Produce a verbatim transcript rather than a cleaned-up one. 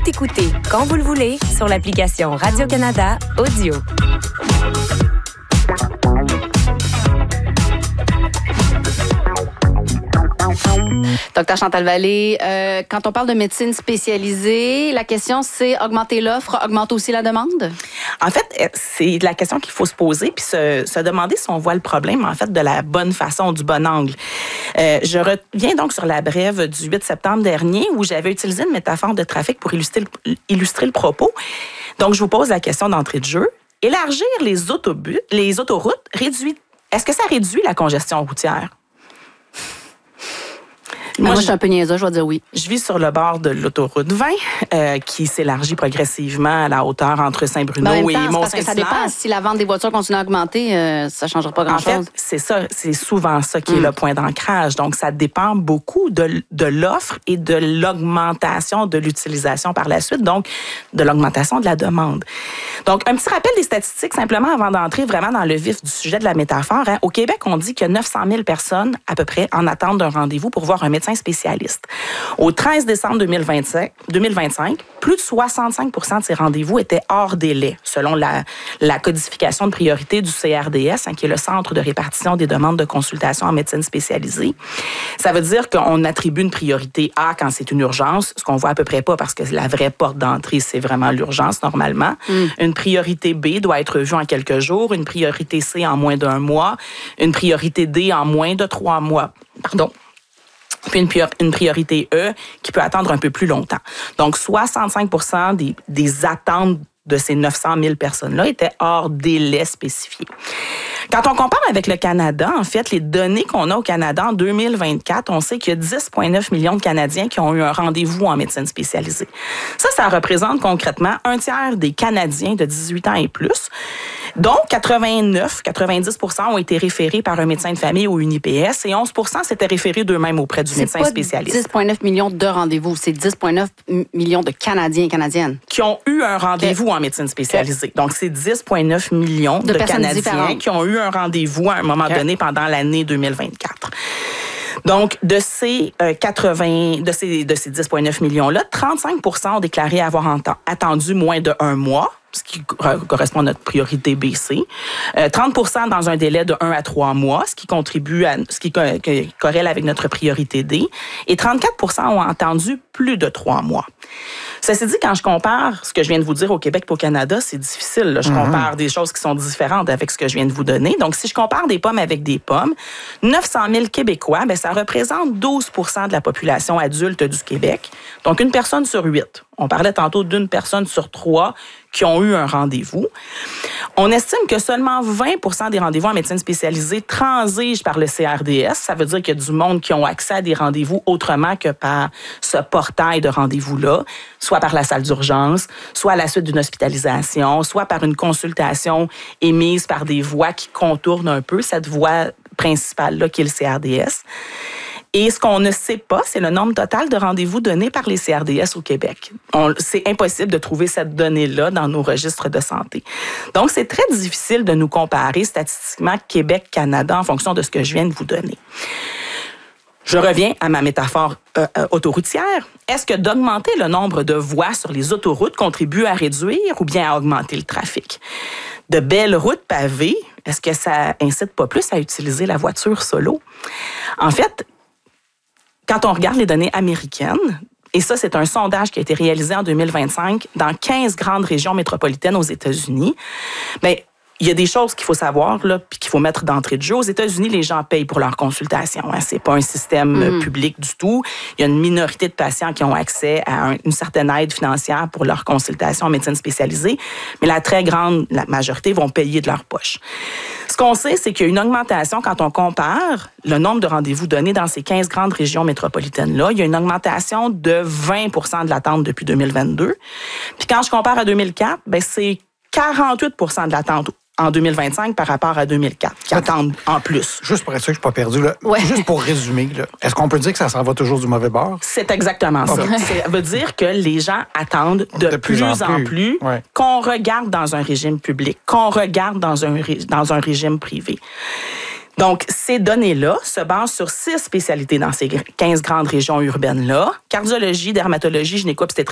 tout écouter quand vous le voulez sur l'application Radio-Canada Audio. Docteur Chantal Vallée, euh, quand on parle de médecine spécialisée, la question c'est augmenter l'offre, augmenter aussi la demande? En fait, c'est la question qu'il faut se poser puis se, se demander si on voit le problème en fait de la bonne façon, du bon angle. Euh, je reviens donc sur la brève du huit septembre dernier où j'avais utilisé une métaphore de trafic pour illustrer le, illustrer le propos. Donc, je vous pose la question d'entrée de jeu. Élargir les autobus, les autoroutes, réduit, est-ce que ça réduit la congestion routière? Moi, moi, je suis un peu niaiseuse, je vais dire oui. Je vis sur le bord de l'autoroute vingt, euh, qui s'élargit progressivement à la hauteur entre Saint-Bruno ben, et Mont-Saint-Hilaire. Parce que ça dépend. Si la vente des voitures continue à augmenter, euh, ça ne changera pas grand-chose. En fait, c'est ça, c'est souvent ça qui mm. est le point d'ancrage. Donc, ça dépend beaucoup de, de l'offre et de l'augmentation de l'utilisation par la suite, donc de l'augmentation de la demande. Donc, un petit rappel des statistiques, simplement, avant d'entrer vraiment dans le vif du sujet de la métaphore. Hein. Au Québec, on dit qu'il y a neuf cent mille personnes, à peu près, en attente d'un rendez-vous pour voir un médecin spécialiste. Au treize décembre deux mille vingt-cinq, deux mille vingt-cinq, plus de soixante-cinq pour cent de ces rendez-vous étaient hors délai, selon la, la codification de priorité du C R D S, hein, qui est le Centre de répartition des demandes de consultation en médecine spécialisée. Ça veut dire qu'on attribue une priorité A quand c'est une urgence, ce qu'on voit à peu près pas parce que la vraie porte d'entrée, c'est vraiment l'urgence normalement. Mm. Une priorité B doit être vue en quelques jours, une priorité C en moins d'un mois, une priorité D en moins de trois mois. Pardon. Puis une, une priorité E qui peut attendre un peu plus longtemps. Donc, soixante-cinq pour cent des, des attentes de ces neuf cent mille personnes-là étaient hors délai spécifié. Quand on compare avec le Canada, en fait, les données qu'on a au Canada en deux mille vingt-quatre, on sait qu'il y a dix virgule neuf millions de Canadiens qui ont eu un rendez-vous en médecine spécialisée. Ça, ça représente concrètement un tiers des Canadiens de dix-huit ans et plus. Donc, quatre-vingt-neuf à quatre-vingt-dix pour cent ont été référés par un médecin de famille ou une I P S et onze pour cent s'étaient référés d'eux-mêmes auprès du médecin spécialiste. C'est pas dix virgule neuf millions de rendez-vous, c'est dix virgule neuf millions de Canadiens et Canadiennes. Qui ont eu un rendez-vous okay. en médecine spécialisée. Okay. Donc, c'est dix virgule neuf millions de, de Canadiens différentes. Qui ont eu un rendez-vous à un moment okay. donné pendant l'année deux mille vingt-quatre. Donc, de ces euh, quatre-vingts, de ces, de ces dix virgule neuf millions-là, trente-cinq pour cent ont déclaré avoir ent- attendu moins de un mois, ce qui correspond à notre priorité B C. Euh, trente pour cent dans un délai de un à trois mois, ce qui contribue à ce qui corrèle avec notre priorité D. Et trente-quatre pour cent ont attendu plus de trois mois. Ceci dit, quand je compare ce que je viens de vous dire au Québec et au Canada, c'est difficile. Là. Je mm-hmm. compare des choses qui sont différentes avec ce que je viens de vous donner. Donc, si je compare des pommes avec des pommes, neuf cent mille Québécois, bien, ça représente douze pour cent de la population adulte du Québec. Donc, une personne sur huit. On parlait tantôt d'une personne sur trois qui ont eu un rendez-vous. On estime que seulement vingt pour cent des rendez-vous en médecine spécialisée transigent par le C R D S. Ça veut dire qu'il y a du monde qui ont accès à des rendez-vous autrement que par ce portail de rendez-vous-là, soit par la salle d'urgence, soit à la suite d'une hospitalisation, soit par une consultation émise par des voies qui contournent un peu cette voie principale-là qui est le C R D S. Et ce qu'on ne sait pas, c'est le nombre total de rendez-vous donnés par les C R D S au Québec. On, c'est impossible de trouver cette donnée-là dans nos registres de santé. Donc, c'est très difficile de nous comparer statistiquement Québec-Canada en fonction de ce que je viens de vous donner. Je reviens à ma métaphore euh, euh, autoroutière. Est-ce que d'augmenter le nombre de voies sur les autoroutes contribue à réduire ou bien à augmenter le trafic? De belles routes pavées, est-ce que ça incite pas plus à utiliser la voiture solo? En fait, quand on regarde les données américaines, et ça, c'est un sondage qui a été réalisé en deux mille vingt-cinq dans quinze grandes régions métropolitaines aux États-Unis, bien, il y a des choses qu'il faut savoir là, puis qu'il faut mettre d'entrée de jeu. Aux États-Unis, les gens payent pour leur consultation. Hein. C'est pas un système mmh. public du tout. Il y a une minorité de patients qui ont accès à un, une certaine aide financière pour leur consultation en médecine spécialisée, mais la très grande la majorité vont payer de leur poche. Ce qu'on sait, c'est qu'il y a une augmentation quand on compare le nombre de rendez-vous donnés dans ces quinze grandes régions métropolitaines-là. Il y a une augmentation de vingt pour cent de l'attente depuis deux mille vingt-deux. Puis quand je compare à deux mille quatre, ben c'est quarante-huit pour cent de l'attente en deux mille vingt-cinq par rapport à deux mille quatre, qui attendent en plus. Juste pour être sûr que je ne suis pas perdu, là. Ouais. Juste pour résumer, là, est-ce qu'on peut dire que ça s'en va toujours du mauvais bord? C'est exactement ça. Okay. Ça veut dire que les gens attendent de, de plus, plus en plus, en plus ouais. qu'on regarde dans un régime public, qu'on regarde dans un, dans un régime privé. Donc, ces données-là se basent sur six spécialités dans ces quinze grandes régions urbaines-là. Cardiologie, dermatologie, gynéco-obstétrique,